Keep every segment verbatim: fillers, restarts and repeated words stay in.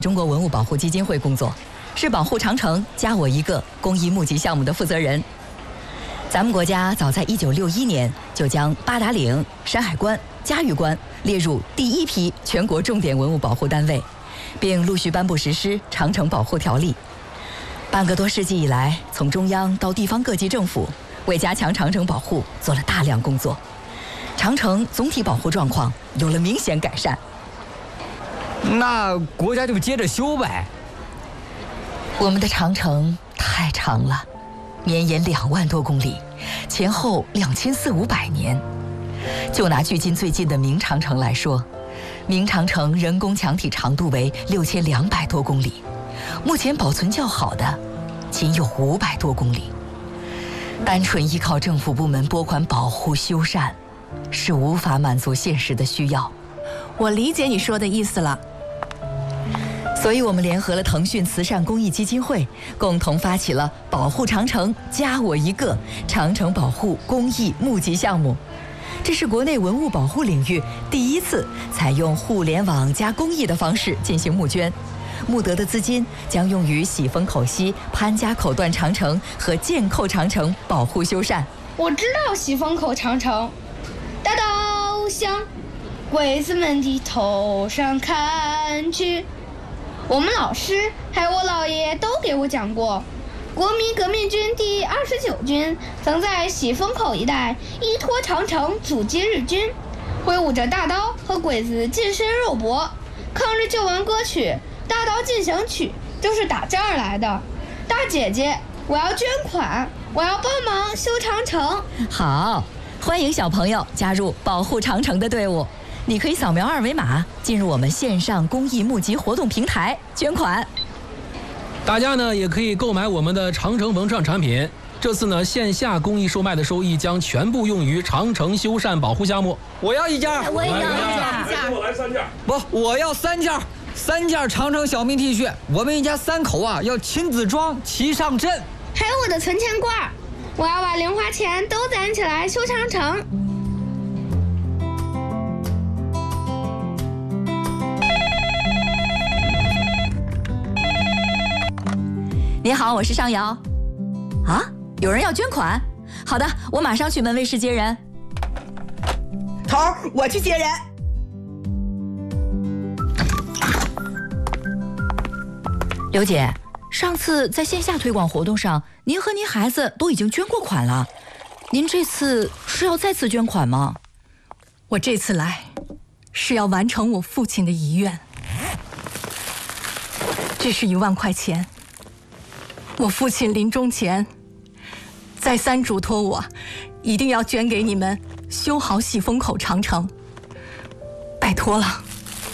中国文物保护基金会工作，是保护长城加我一个公益募集项目的负责人。咱们国家早在一九六一年就将八达岭、山海关、嘉峪关列入第一批全国重点文物保护单位，并陆续颁布实施《长城保护条例》。半个多世纪以来，从中央到地方各级政府，为加强长城保护做了大量工作，长城总体保护状况有了明显改善。 那国家就接着修呗。 我们的长城太长了，绵延两万多公里，前后两千四五百年。就拿距今最近的明长城来说，明长城人工墙体长度为六千两百多公里，目前保存较好的仅有五百多公里。单纯依靠政府部门拨款保护修缮，是无法满足现实的需要。 我理解你说的意思了。 所以我们联合了腾讯慈善公益基金会，共同发起了保护长城加我一个长城保护公益募集项目。这是国内文物保护领域第一次采用互联网加公益的方式进行募捐，募得的资金将用于喜峰口西潘家口段长城和箭扣长城保护修缮。 我知道喜峰口长城，大刀向鬼子们的头上砍去。我们老师还有我姥爷都给我讲过，国民革命军第二十九军曾在喜峰口一带依托长城阻击日军，挥舞着大刀和鬼子近身肉搏。抗日救亡歌曲《大刀进行曲》就是打这儿来的。大姐姐，我要捐款，我要帮忙修长城。 好，欢迎小朋友加入保护长城的队伍。你可以扫描二维码进入我们线上公益募集活动平台捐款。 大家呢也可以购买我们的长城文创产品。这次呢线下公益售卖的收益将全部用于长城修缮保护项目。 我要一件， 我也要一件。 我来三件。 不，我要三件，三件长城小明 T 恤。我们一家三口啊要亲自装齐上阵。 还有我的存钱罐，我要把零花钱都攒起来修长城。 你好，我是尚瑶。啊，有人要捐款？好的，我马上去门卫室接人。 头儿，我去接人。 刘姐，上次在线下推广活动上，您和您孩子都已经捐过款了，您这次是要再次捐款吗？ 我这次来是要完成我父亲的遗愿。这是一万块钱。我父亲临终前再三嘱托我，一定要捐给你们修好喜峰口长城，拜托了。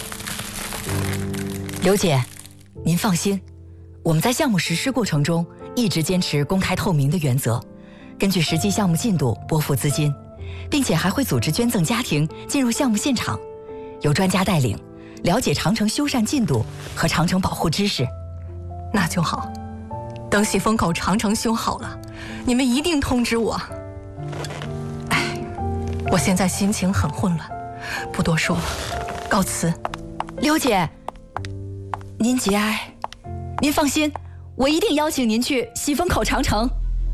刘姐，您放心，我们在项目实施过程中一直坚持公开透明的原则，根据实际项目进度拨付资金，并且还会组织捐赠家庭进入项目现场，有专家带领，了解长城修缮进度和长城保护知识。 那就好。等喜峰口长城修好了，你们一定通知我。哎，我现在心情很混乱，不多说了，告辞。 刘姐，您节哀，您放心，我一定邀请您去喜峰口长城。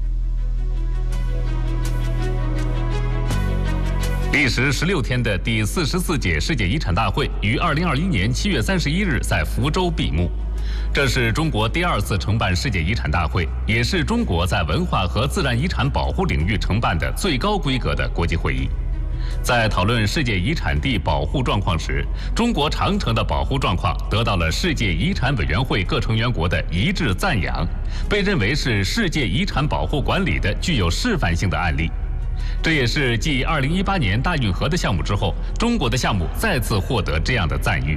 历时十六天的第四十四届世界遗产大会于二零二一年七月三十一日在福州闭幕。这是中国第二次承办世界遗产大会，也是中国在文化和自然遗产保护领域承办的最高规格的国际会议。在讨论世界遗产地保护状况时，中国长城的保护状况得到了世界遗产委员会各成员国的一致赞扬，被认为是世界遗产保护管理的具有示范性的案例。这也是继二零一八年大运河的项目之后，中国的项目再次获得这样的赞誉。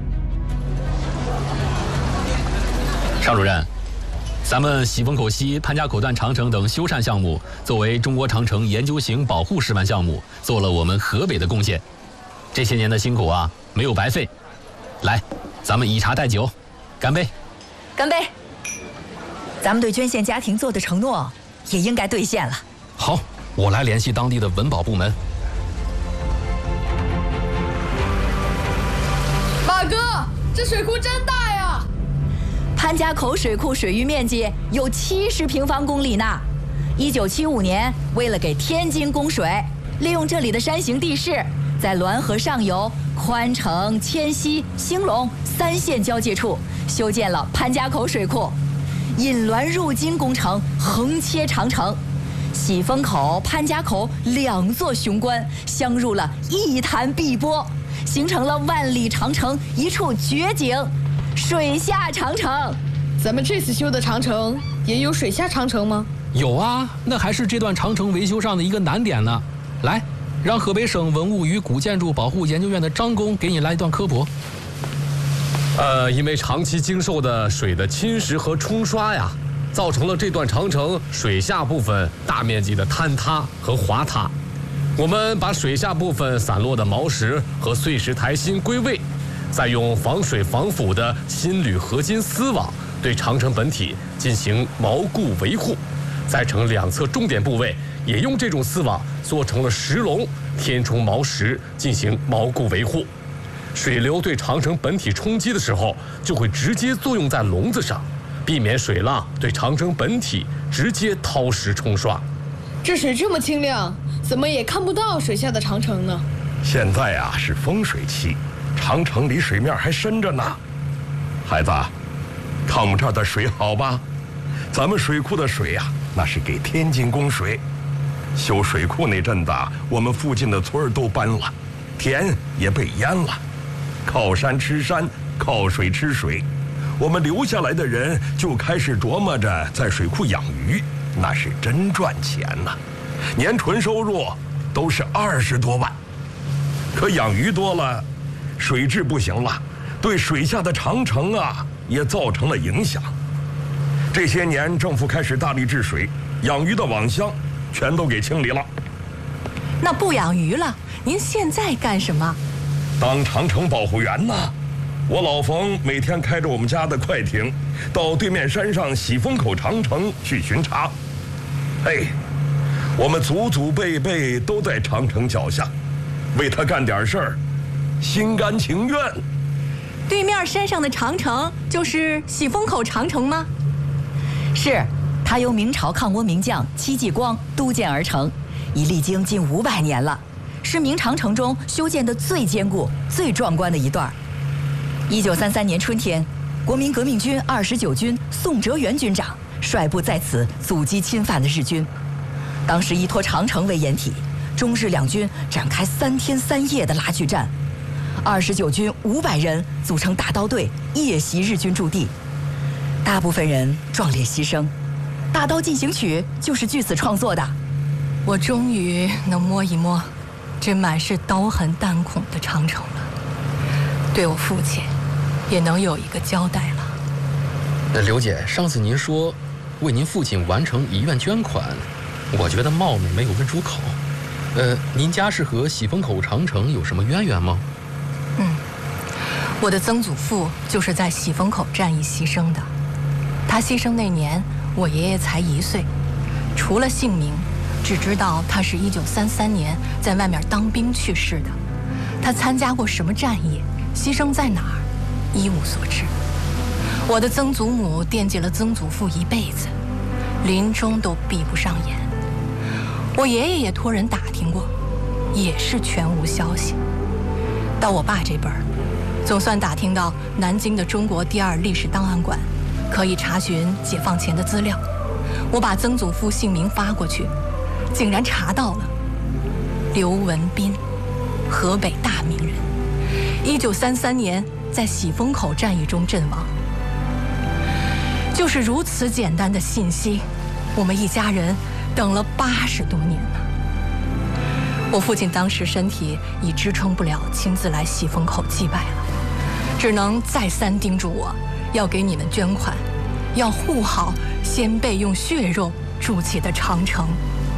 邵主任，咱们喜峰口西、潘家口段长城等修缮项目，作为中国长城研究型保护示范项目，做了我们河北的贡献。这些年的辛苦啊，没有白费。来，咱们以茶代酒，干杯！ 干杯！咱们对捐献家庭做的承诺，也应该兑现了。 好，我来联系当地的文保部门。 马哥，这水库真大呀！ 潘家口水库水域面积有七十平方公里呢。一九七五年，为了给天津供水，利用这里的山形地势，在滦河上游宽城、迁西、兴隆三县交界处修建了潘家口水库。引滦入津工程横切长城，喜峰口、潘家口两座雄关相入了一潭碧波，形成了万里长城一处绝景——水下长城。 咱们这次修的长城也有水下长城吗？ 有啊，那还是这段长城维修上的一个难点呢。来，让河北省文物与古建筑保护研究院的张工给你来一段科普。 呃，因为长期经受的水的侵蚀和冲刷呀，造成了这段长城水下部分大面积的坍塌和滑塌。我们把水下部分散落的毛石和碎石台芯归位，再用防水防腐的锌铝合金丝网对长城本体进行锚固维护，再呈两侧重点部位也用这种丝网做成了石龙，填充毛石进行锚固维护。水流对长城本体冲击的时候，就会直接作用在笼子上，避免水浪对长城本体直接掏蚀冲刷。 这水这么清亮，怎么也看不到水下的长城呢？ 现在啊是丰水期，长城离水面还深着呢。孩子，看我们这儿的水好吧？咱们水库的水呀、啊，那是给天津供水。修水库那阵子，我们附近的村儿都搬了，田也被淹了。靠山吃山，靠水吃水，我们留下来的人就开始琢磨着在水库养鱼，那是真赚钱呐、啊！年纯收入都是二十多万。可养鱼多了，水质不行了，对水下的长城啊也造成了影响。这些年政府开始大力治水，养鱼的网箱全都给清理了。 那不养鱼了，您现在干什么？ 当长城保护员呢。我老冯每天开着我们家的快艇，到对面山上喜峰口长城去巡查。嘿，我们祖祖辈辈都在长城脚下，为他干点事儿，心甘情愿。 对面山上的长城就是喜峰口长城吗？ 是，它由明朝抗倭名将戚继光督建而成，已历经近五百年了，是明长城中修建的最坚固、最壮观的一段。一九三三年春天，国民革命军二十九军宋哲元军长率部在此阻击侵犯的日军。当时依托长城为掩体，中日两军展开三天三夜的拉锯战。二十九军五百人组成大刀队，夜袭日军驻地，大部分人壮烈牺牲。《大刀进行曲》就是据此创作的。 我终于能摸一摸这满是刀痕弹孔的长城了，对我父亲也能有一个交代了。 呃，刘姐，上次您说为您父亲完成遗愿捐款，我觉得冒昧没有问出口。呃，您家是和喜峰口长城有什么渊源吗？ 嗯，我的曾祖父就是在喜峰口战役牺牲的。他牺牲那年，我爷爷才一岁，除了姓名，只知道他是一九三三年在外面当兵去世的。他参加过什么战役，牺牲在哪儿，一无所知。我的曾祖母惦记了曾祖父一辈子，临终都闭不上眼。我爷爷也托人打听过，也是全无消息。到我爸这辈儿，总算打听到南京的中国第二历史档案馆可以查询解放前的资料。我把曾祖父姓名发过去，竟然查到了刘文斌，河北大名人，一九三三年在喜峰口战役中阵亡。就是如此简单的信息，我们一家人等了八十多年了。我父亲当时身体已支撑不了亲自来喜峰口祭拜了，只能再三叮嘱我要给你们捐款，要护好先辈用血肉筑起的长城。